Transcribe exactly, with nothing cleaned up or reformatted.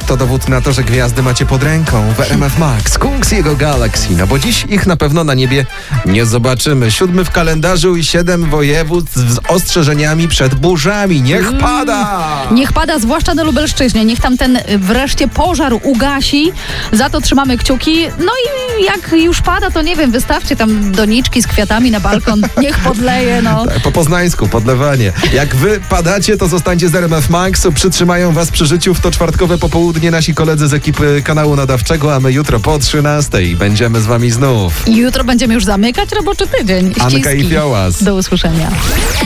To dowód na to, że gwiazdy macie pod ręką. W R M F Max Kungs i jego Galaxy. No bo dziś ich na pewno na niebie nie zobaczymy. Siódmy w kalendarzu i siedem województw z ostrzeżeniami przed burzami. Niech pada! Niech pada, zwłaszcza na Lubelszczyźnie. Niech tam ten wreszcie pożar ugasi. Za to trzymamy kciuki. No i jak już pada, to nie wiem, wystawcie tam doniczki z kwiatami na balkon. Niech podleje, no. Po poznańsku, podlewanie. Jak wy padacie, to zostańcie z R M F Max. Przytrzymają was przy życiu w to czwartkowe popołudnie nasi koledzy z ekipy kanału nadawczego, a my jutro po trzynastej będziemy z wami znów. I jutro będziemy już zamykać roboczy tydzień. Anka i Fiołas. Do usłyszenia.